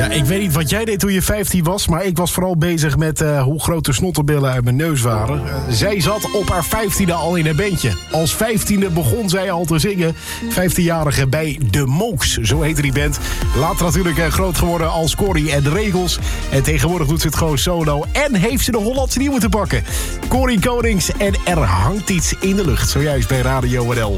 Ja, ik weet niet wat jij deed toen je 15 was, maar ik was vooral bezig met hoe groot de snottenbillen uit mijn neus waren. Zij zat op haar 15e al in een bandje. Als 15e begon zij al te zingen. 15-jarige bij De Mooks, zo heette die band. Later natuurlijk groot geworden als Corrie en de Regels. En tegenwoordig doet ze het gewoon solo en heeft ze de Hollandse nieuwe te pakken. Corrie Konings en Er hangt iets in de lucht, zojuist bij Radio NL.